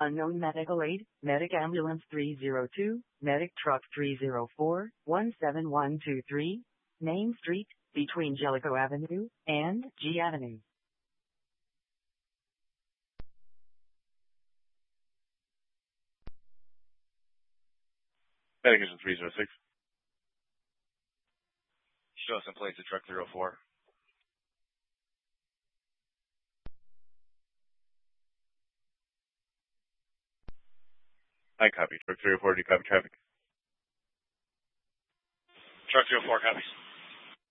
Unknown medical aid, Medic Ambulance 302, Medic Truck 304, 17123, Main Street, between Jellicoe Avenue and G Avenue. Medication 306. Show us in place at Truck 304. I copy. Truck 304, do you copy traffic? Truck 304 copies.